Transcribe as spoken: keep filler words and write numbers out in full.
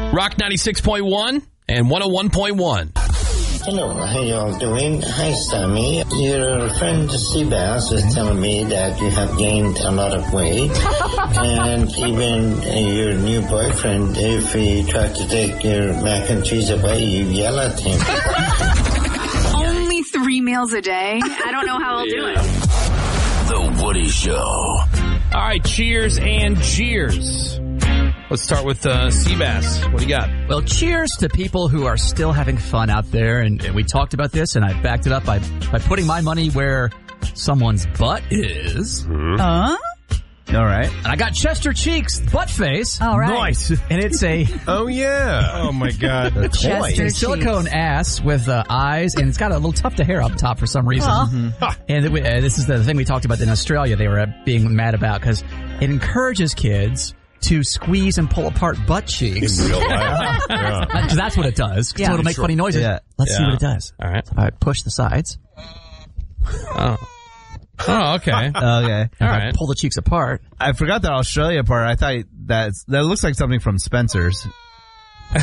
Rock ninety-six point one and one oh one point one. Hello, how y'all doing? Hi, Sammy. Your friend Seabass was telling me that you have gained a lot of weight, and even uh, your new boyfriend, if he tried to take your mac and cheese away, you yell at him. Only three meals a day? I don't know how I'll do it. The Woody Show. All right, cheers and cheers. Let's start with uh, Seabass. What do you got? Well, cheers to people who are still having fun out there. And, and we talked about this, and I backed it up by, by putting my money where someone's butt is. Mm-hmm. Huh? All right. And I got Chester Cheeks butt face. All right. Nice. And it's a... Oh, yeah. Oh, my God. a Chester a silicone Cheeks. ass with uh, eyes, and it's got a little tuft of hair up top for some reason. Aw. And it, uh, this is the thing we talked about in Australia they were uh, being mad about, because it encourages kids to squeeze and pull apart butt cheeks. In real life. Yeah. Because that's what it does. Yeah. So it'll make funny noises. Yeah. Let's see Yeah. what it does. All right. All right, push the sides. Oh. Oh, okay. Okay. All If I right. pull the cheeks apart. I forgot that Australia part. I thought that's, that looks like something from Spencer's.